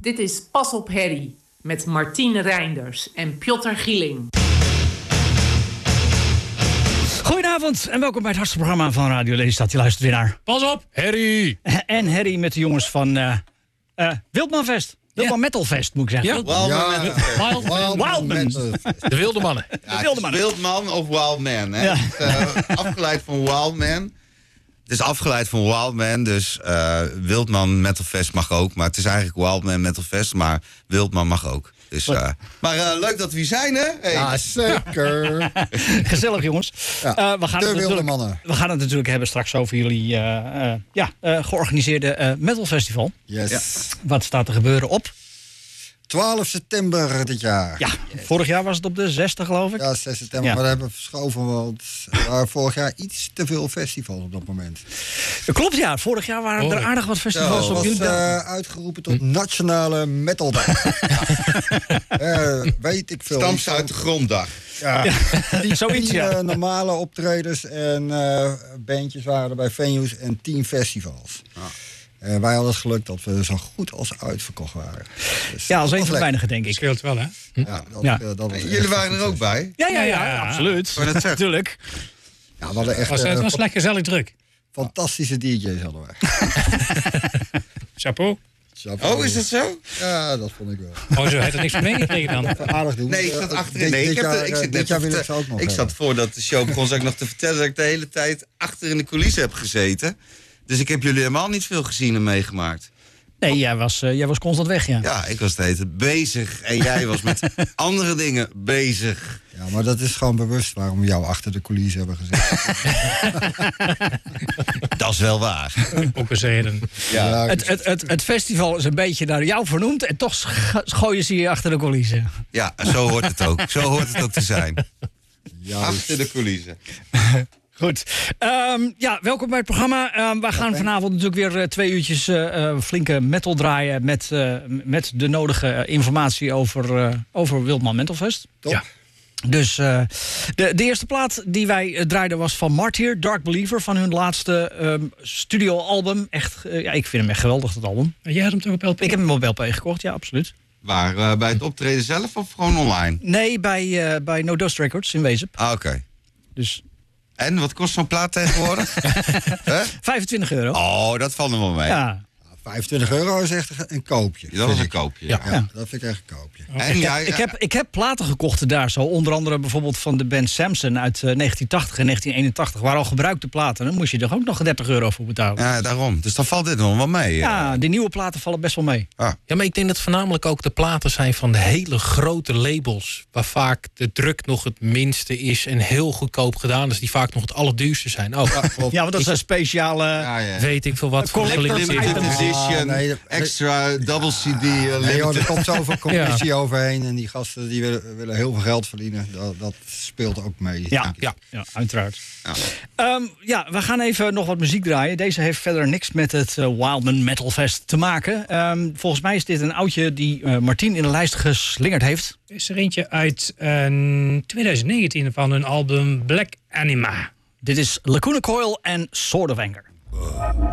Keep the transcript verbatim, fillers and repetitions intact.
Dit is Pas op Harry met Martien Reinders en Piotr Gieling. Goedenavond en welkom bij het hardste programma van Radio Lelystad. Je luistert weer naar Pas op, Harry! En Harry met de jongens van uh, uh, Wildmanfest. Wildman Ja. Metalfest, moet ik zeggen. Ja. Wildman Ja. Metalfest. Wild, Wild Wildman. Metal. de wilde mannen. Ja, het wilde is mannen. Wildman of Wild Man. Hè? Ja. Het is, uh, afgeleid van Wild Man. Het is afgeleid van Wild Man, dus uh, Wildman Metalfest mag ook. Maar het is eigenlijk Wild Man Metalfest, maar Wildman mag ook. Dus, uh, maar uh, leuk dat we hier zijn, hè? Hey. Ja, zeker. Gezellig, jongens. Ja, Uh, we, gaan de het wilde natuurlijk, mannen. we gaan het natuurlijk hebben straks over jullie uh, uh, ja, uh, georganiseerde uh, metalfestival. Yes. Ja. Wat staat er gebeuren op? twaalf september dit jaar. Ja, vorig jaar was het op de zesde, geloof ik. Ja, zes september. Ja. Maar dat hebben we verschoven, want er waren vorig jaar iets te veel festivals op dat moment. Dat klopt, ja. Vorig jaar waren er Oh. aardig wat festivals Het op was jullie. uh, uitgeroepen tot Nationale Metal Dag. uh, weet ik veel. Stamst uit de gronddag. Ja. Ja, zoiets, Tien ja. uh, normale optredens en uh, bandjes waren er bij venues en tien festivals. Ja. Uh, wij hadden het geluk dat we zo goed als uitverkocht waren. Dus Ja, als dat een was van de lekker. weinigen, denk ik. Scheelt wel, hè? Ja, dat, Ja. uh, dat was Jullie echt waren er goed. ook bij. Ja, ja, ja, Ja, ja, ja. absoluut. wou net zeggen. Natuurlijk. Ja, we hadden echt Was, het uh, was lekker gezellig druk. fantastische D J's hadden wij. Chapeau. Oh, is dat zo? Ja, dat vond ik wel. Oh, zo, heb je er niks van meegekregen dan? Even aardig doen. Nee, ik zat Uh, achterin. dit- Nee, ik, dit heb de- jaar, ik uh, zit dit net jaar te wil ik ze vertellen- ook nog Ik hebben. zat voordat de show begon, zat ik nog te vertellen dat ik de hele tijd achter in de coulissen heb gezeten. Dus ik heb jullie helemaal niet veel gezien en meegemaakt. Nee, jij was, uh, jij was constant weg, ja. Ja, ik was de hele tijd bezig en jij was met andere dingen bezig. Ja, maar dat is gewoon bewust waarom we jou achter de coulissen hebben gezet. Dat is wel waar. Ook eens reden. Ja. Ja, Het, het, het, het festival is een beetje naar jou vernoemd en toch scho- gooien ze je achter de coulissen. Ja, zo hoort het ook. Zo hoort het ook te zijn. juist. Achter de coulissen. Goed. Um, ja, welkom bij het programma. Um, we gaan vanavond natuurlijk weer uh, twee uurtjes uh, uh, flinke metal draaien met, uh, met de nodige uh, informatie over, uh, over Wildman Metalfest. Top. Ja. Dus uh, de, de eerste plaat die wij uh, draaiden was van Martyr, Dark Believer, van hun laatste um, studioalbum. Echt, uh, ja, ik vind hem echt geweldig, dat album. Jij had hem toch op L P? Ik heb hem op L P gekocht, ja, absoluut. Waar, uh, bij het optreden zelf of gewoon online? Nee, bij, uh, bij No Dust Records in Wezep. Ah, oké. Okay. Dus En, wat kost zo'n plaat tegenwoordig? Huh? vijfentwintig euro. Oh, dat valt er wel mee. Ja. vijfentwintig euro is echt een koopje. Dat was een koopje. Ja. Ja, Ja. dat vind ik echt een koopje. En Ik jij, heb, ik, heb, ik heb platen gekocht daar zo. Onder andere bijvoorbeeld van de band Samson uit uh, negentien tachtig en negentien eenentachtig. Waar al gebruikte platen. Dan moest je er ook nog dertig euro voor betalen. Ja, Ja, daarom. Dus dan valt dit nog wel mee. ja, die nieuwe platen vallen best wel mee. Ah. Ja, maar ik denk dat het voornamelijk ook de platen zijn van de hele grote labels. Waar vaak de druk nog het minste is en heel goedkoop gedaan is. Die vaak nog het allerduurste zijn. Oh, Ja, want dat zijn speciale... Ja, ja. weet ik veel wat voor Collector limited Limited items. edition, Ah, nee, dat- extra, double C D. Uh, Nee, joh, limited. er komt zoveel commissie overheen. En die gasten die willen, willen heel veel geld verdienen. Dat, dat speelt ook mee. Ja, denk ik. ja, ja, uiteraard. Ja. Um, ja, we gaan even nog wat muziek draaien. Deze heeft verder niks met het uh, Wildman Metalfest te maken. Um, volgens mij is dit een oudje die uh, Martien in de lijst geslingerd heeft. Er is er eentje uit uh, twintig negentien van hun album Black Anima. Dit is Lacuna Coil en Sword of Anger.